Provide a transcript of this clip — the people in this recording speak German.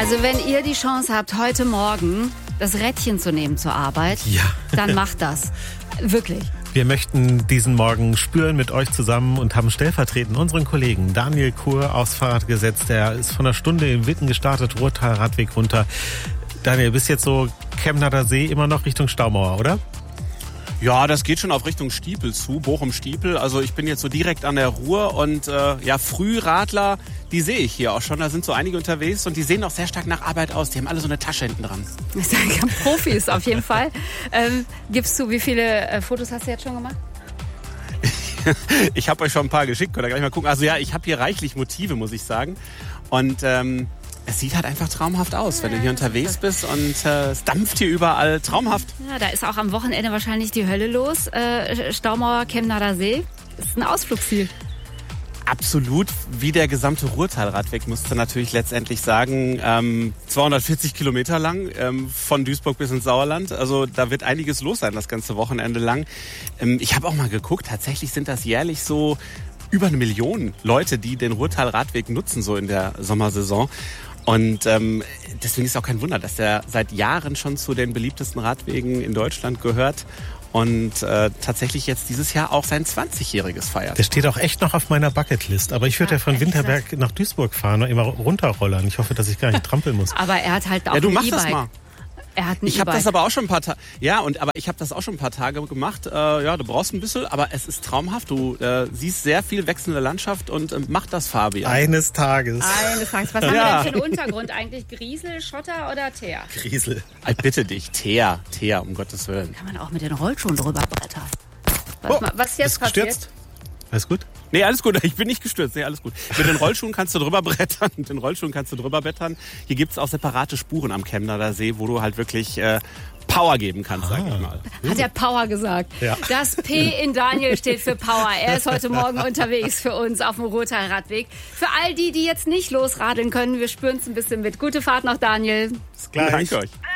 Also wenn ihr die Chance habt, heute Morgen das Rädchen zu nehmen zur Arbeit, dann macht das. Wirklich. Wir möchten diesen Morgen spüren mit euch zusammen und haben stellvertretend unseren Kollegen Daniel Kur aufs Fahrrad gesetzt. Der ist von einer Stunde in Witten gestartet, Ruhrtal-Radweg runter. Daniel, bist jetzt so Chemnader See immer noch Richtung Staumauer, oder? Ja, das geht schon auf Richtung Stiepel zu, Bochum-Stiepel. Also ich bin jetzt so direkt an der Ruhr und Frühradler, die sehe ich hier auch schon. Da sind so einige unterwegs und die sehen auch sehr stark nach Arbeit aus. Die haben alle so eine Tasche hinten dran. Das sind Profis auf jeden Fall. Gibst du, wie viele Fotos hast du jetzt schon gemacht? Ich habe euch schon ein paar geschickt, könnt ihr gleich mal gucken. Also ja, ich habe hier reichlich Motive, muss ich sagen. Und es sieht halt einfach traumhaft aus, wenn du hier unterwegs bist und es dampft hier überall. Traumhaft. Ja, da ist auch am Wochenende wahrscheinlich die Hölle los. Staumauer, Chemnader See. Ist ein Ausflugsziel. Absolut, wie der gesamte Ruhrtal-Radweg, musst du natürlich letztendlich sagen, 240 Kilometer lang, von Duisburg bis ins Sauerland. Also da wird einiges los sein, das ganze Wochenende lang. Ich habe auch mal geguckt, tatsächlich sind das jährlich so über 1 Million Leute, die den Ruhrtal-Radweg nutzen, so in der Sommersaison. Und deswegen ist auch kein Wunder, dass der seit Jahren schon zu den beliebtesten Radwegen in Deutschland gehört. Und tatsächlich jetzt dieses Jahr auch sein 20-jähriges feiert. Der steht auch echt noch auf meiner Bucketlist. Aber ich würde ja von Winterberg nach Duisburg fahren und immer runterrollern. Ich hoffe, dass ich gar nicht trampeln muss. Aber er hat halt auch du ein machst E-Bike. das mal. Er hat ein Ich habe E-Bike. das aber auch schon ein paar Tage. Ja, aber ich habe das auch schon ein paar Tage gemacht. Du brauchst ein bisschen, aber es ist traumhaft. Du siehst sehr viel wechselnde Landschaft und mach das, Fabian. Eines Tages. Was haben wir denn für einen Untergrund eigentlich? Griesel, Schotter oder Teer? Griesel. Ich bitte dich, Teer, um Gottes Willen. Kann man auch mit den Rollschuhen drüber brettern. Was jetzt Bist du passiert? gestürzt? Alles gut? Nee, alles gut. Ich bin nicht gestürzt. Nee, alles gut. Mit den Rollschuhen kannst du drüber brettern. Hier gibt's auch separate Spuren am Chemnader See, wo du halt wirklich Power geben kannst, sag ich mal. Hat er Power gesagt? Ja. Das P in Daniel steht für Power. Er ist heute Morgen unterwegs für uns auf dem Ruhrtal-Radweg. Für all die, die jetzt nicht losradeln können, wir spüren es ein bisschen mit. Gute Fahrt noch, Daniel. Bis gleich. Danke euch.